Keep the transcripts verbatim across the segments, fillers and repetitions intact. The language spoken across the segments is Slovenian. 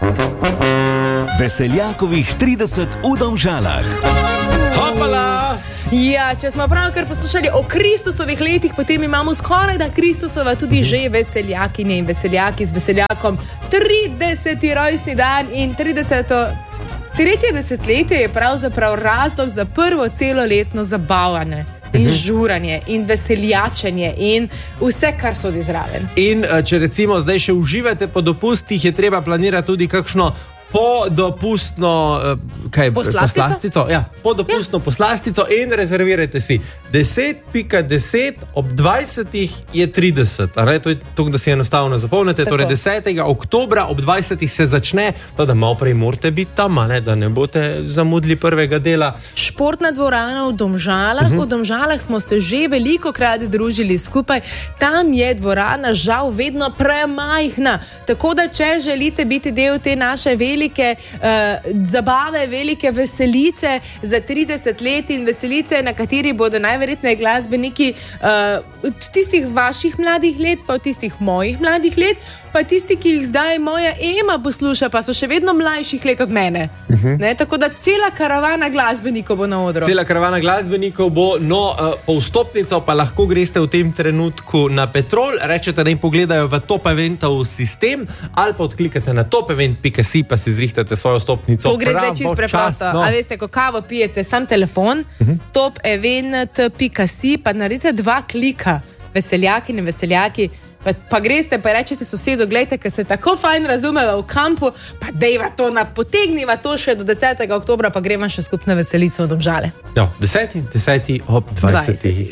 Veseljakovih trideset v Domžalah. Hopala! Ja, če smo pravkar poslušali o Kristusovih letih, potem imamo skoraj da Kristusova tudi že veseljakinje in veseljaki z veseljakom. trideseti rojstni dan in trideseto Tretje desetletje je pravzaprav razlog za prvo celoletno zabavanje in žuranje in veseljačenje in vse, kar sodi zraven. In če recimo zdaj še uživate po dopustih, je treba planirati tudi kakšno podopustno kaj, Poslastico? poslastico. Ja, podopustno ja. poslastico in rezervirajte si. deset pika deset ob dvajsetih je trideset. A ne? To je to, da si enostavno zapomnite. Tako. Torej desetega oktobra ob dvajsetih se začne, to da malo prej morate biti tam, a ne? Da ne boste zamudili prvega dela. Športna dvorana v Domžalah. Uh-huh. V Domžalah smo se že veliko krat družili skupaj. Tam je dvorana žal vedno premajhna. Tako da, če želite biti del te naše velike uh, zabave, velike veselice za trideset let in veselice, na kateri bodo najverjetneje glasbeniki uh, od tistih vaših mladih let, pa od tistih mojih mladih let, pa tisti, ki jih zdaj moja Ema posluša, pa so še vedno mlajših let od mene. Uh-huh. Ne, tako da cela karavana glasbenikov bo na odru. Cela karavana glasbenikov bo, no, uh, po vstopnico pa lahko greste v tem trenutku na Petrol, rečete, da jim pogledajo v Top Eventov sistem, ali pa odklikate na top event pika si, pa si zrihtate svojo vstopnico. To gre zdaj čisto preprosto. A veste, ko kavo pijete, sam telefon, uh-huh. top event pika si, pa naredite dva klika, veseljaki in veseljaki, Pa, pa greste, pa rečete sosedu, gledajte, ker se tako fajn razumeva v kampu, pa dejva to, potegniva to še do desetega oktobra, pa gremo še skupne veselice v Domžale. Ja, deseti, deseti ob dvajsetih.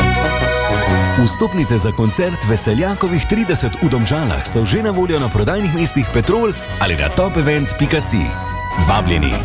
Vstopnice za koncert Veseljakovih trideset v Domžalah so že na voljo na prodajnih mestih Petrol ali na top event pika si. Vabljeni.